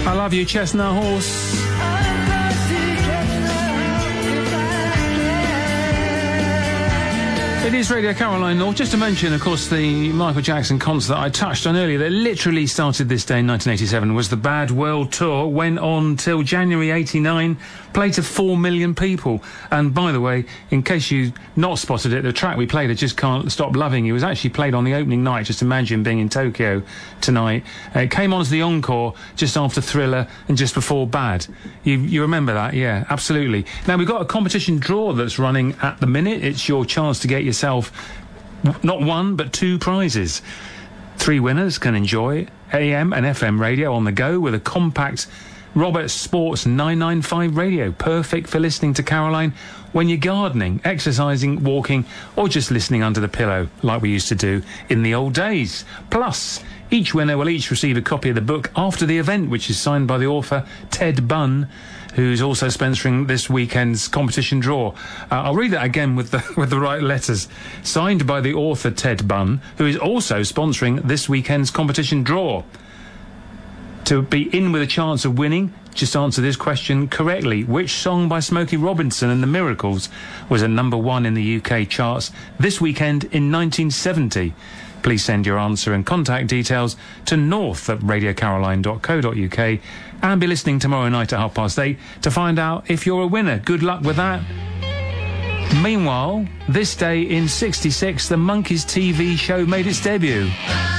I love you, Chestnut Horse. It is Radio Caroline North. Just to mention, of course, the Michael Jackson concert that I touched on earlier that literally started this day in 1987 was the Bad World Tour, went on till January 89, played to 4 million people. And by the way, in case you not spotted it, the track we played, I Just Can't Stop Loving You, was actually played on the opening night. Just imagine being in Tokyo tonight. It came on as the encore just after Thriller and just before Bad. You remember that? Yeah, absolutely. Now, we've got a competition draw that's running at the minute. It's your chance to get yourself not one but 2 prizes. 3 winners can enjoy AM and FM radio on the go with a compact Robert Sports 995 radio, perfect for listening to Caroline when you're gardening, exercising, walking, or just listening under the pillow like we used to do in the old days. Plus, each winner will each receive a copy of the book After the Event, which is signed by the author Ted Bunn, who's also sponsoring this weekend's competition draw. I'll read that again with the right letters. Signed by the author Ted Bunn, who is also sponsoring this weekend's competition draw. To be in with a chance of winning, just answer this question correctly. Which song by Smokey Robinson and the Miracles was at number 1 in the UK charts this weekend in 1970? Please send your answer and contact details to north@radiocaroline.co.uk and be listening tomorrow night at 8:30 to find out if you're a winner. Good luck with that. Meanwhile, this day in '66, the Monkees TV show made its debut.